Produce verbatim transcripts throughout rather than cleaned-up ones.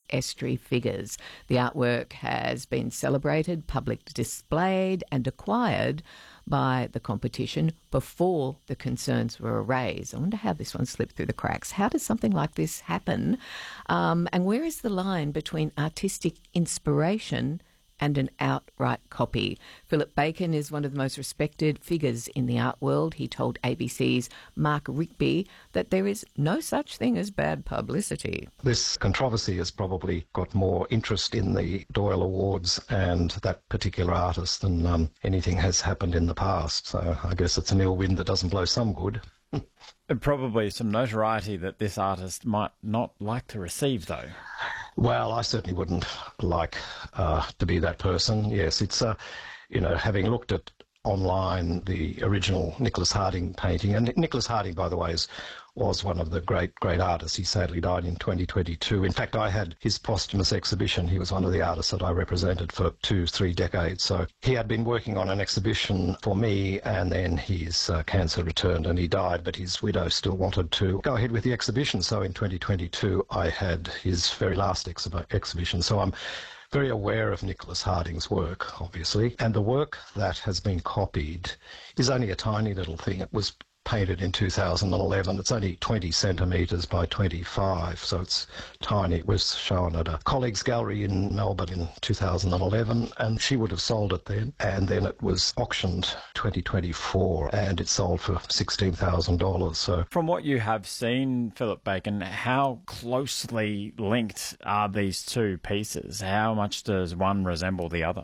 estuary figures. The artwork has been celebrated, publicly displayed and acquired by the competition before the concerns were raised. I wonder how this one slipped through the cracks. How does something like this happen? Um, and where is the line between artistic inspiration and an outright copy? Philip Bacon is one of the most respected figures in the art world. He told A B C's Mark Rigby that there is no such thing as bad publicity. This controversy has probably got more interest in the Doyle Awards and that particular artist than um, anything has happened in the past. So I guess it's an ill wind that doesn't blow some good. And probably some notoriety that this artist might not like to receive, though. Well, I certainly wouldn't like uh, to be that person. Yes, it's, uh, you know, having looked at online the original Nicholas Harding painting, and Nicholas Harding, by the way, is, was one of the great, great artists. He sadly died in twenty twenty-two. In fact, I had his posthumous exhibition. He was one of the artists that I represented for two, three decades. So he had been working on an exhibition for me, and then his uh, cancer returned and he died, but his widow still wanted to go ahead with the exhibition. So in twenty twenty-two, I had his very last exhi- exhibition. So I'm very aware of Nicholas Harding's work, obviously, and the work that has been copied is only a tiny little thing. It was painted in two thousand eleven. It's only twenty centimetres by twenty-five, so it's tiny. It was shown at a colleague's gallery in Melbourne in two thousand eleven, and she would have sold it then. And then it was auctioned twenty twenty-four, and it sold for sixteen thousand dollars. So, from what you have seen, Philip Bacon, how closely linked are these two pieces? How much does one resemble the other?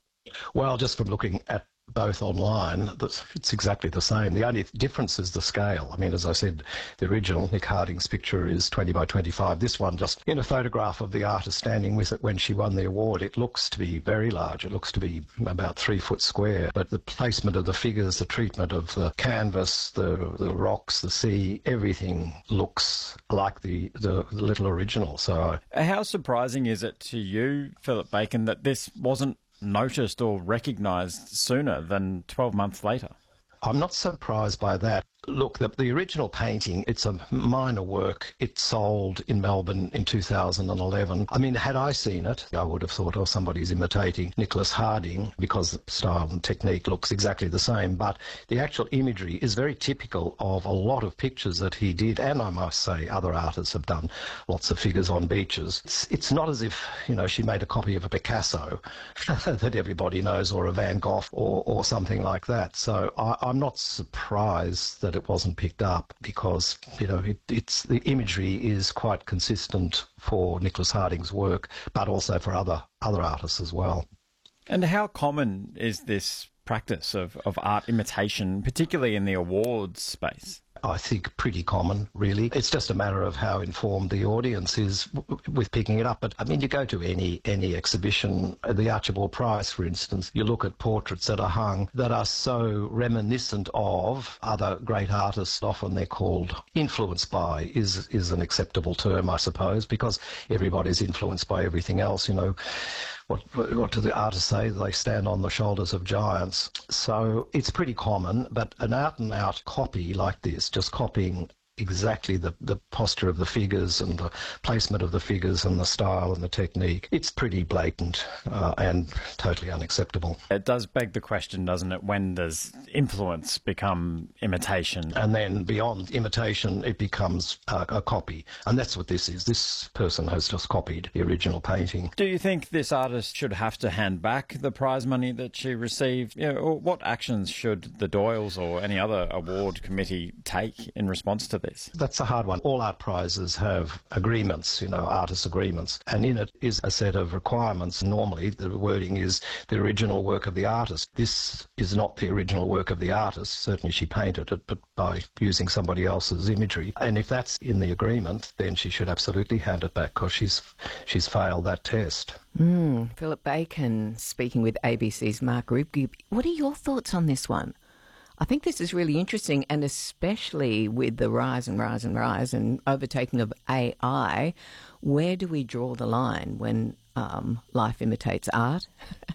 Well, just from looking at both online, it's exactly the same. The only difference is the scale. I mean, as I said, the original Nick Harding's picture is twenty by twenty-five. This one, just in a photograph of the artist standing with it when she won the award, it looks to be very large. It looks to be about three foot square. But the placement of the figures, the treatment of the canvas, the the rocks, the sea, everything looks like the, the, the little original. So, how surprising is it to you, Philip Bacon, that this wasn't noticed or recognised sooner than twelve months later? I'm not surprised by that. Look, the, the original painting, it's a minor work. It sold in Melbourne in two thousand eleven. I mean, had I seen it, I would have thought, oh, somebody's imitating Nicholas Harding, because the style and technique looks exactly the same. But the actual imagery is very typical of a lot of pictures that he did, and I must say other artists have done lots of figures on beaches. It's, it's not as if, you know, she made a copy of a Picasso that everybody knows, or a Van Gogh, or, or something like that. So I, I'm not surprised that it wasn't picked up, because, you know, it, it's the imagery is quite consistent for Nicholas Harding's work, but also for other other artists as well. And how common is this practice of, of art imitation, particularly in the awards space? I think pretty common, really. It's just a matter of how informed the audience is w- with picking it up. But, I mean, you go to any any exhibition, the Archibald Prize, for instance, you look at portraits that are hung that are so reminiscent of other great artists. Often they're called influenced by, is is an acceptable term, I suppose, because everybody's influenced by everything else, you know. What, what do the artists say? They stand on the shoulders of giants. So it's pretty common, but an out-and-out copy like this, just copying exactly the, the posture of the figures and the placement of the figures and the style and the technique, it's pretty blatant uh, and totally unacceptable. It does beg the question, doesn't it? When does influence become imitation? And then beyond imitation, it becomes uh, a copy. And that's what this is. This person has just copied the original painting. Do you think this artist should have to hand back the prize money that she received? You know, or what actions should the Doyles or any other award committee take in response to this? That's a hard one. All art prizes have agreements, you know, artist agreements, and in it is a set of requirements. Normally, the wording is the original work of the artist. This is not the original work of the artist. Certainly she painted it, but by using somebody else's imagery. And if that's in the agreement, then she should absolutely hand it back, because she's, she's failed that test. Mm, Philip Bacon speaking with A B C's Mark Rigby. What are your thoughts on this one? I think this is really interesting, and especially with the rise and rise and rise and overtaking of A I, where do we draw the line when um, life imitates art,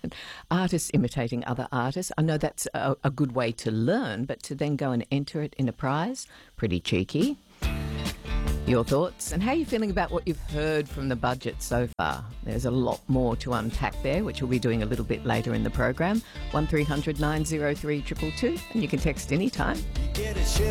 artists imitating other artists? I know that's a, a good way to learn, but to then go and enter it in a prize, pretty cheeky. your thoughts and how you're feeling about what you've heard from the budget so far. There's a lot more to unpack there, which we'll be doing a little bit later in the program. one three hundred nine oh three two two two, and you can text anytime.